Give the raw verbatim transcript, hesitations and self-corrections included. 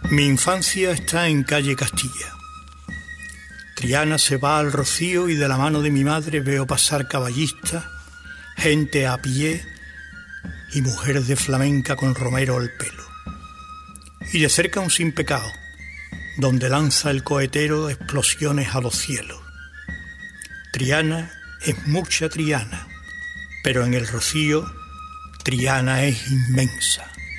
Mi infancia está en calle Castilla. Triana se va al rocío y de la mano de mi madre veo pasar caballistas, gente a pie y mujeres de flamenca con romero al pelo. Y de cerca un sin pecado, donde lanza el cohetero explosiones a los cielos. Triana es mucha Triana, pero en el rocío Triana es inmensa.